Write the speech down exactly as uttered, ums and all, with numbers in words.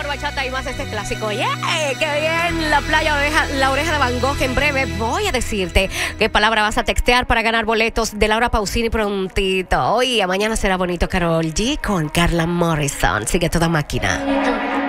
bachata y más este clásico. ¡Yeah! ¡Qué bien! La playa, la oreja, la oreja de Van Gogh. En breve voy a decirte qué palabra vas a textear para ganar boletos de Laura Pausini prontito. Hoy a mañana será bonito. Karol G con Carla Morrison. Sigue toda máquina.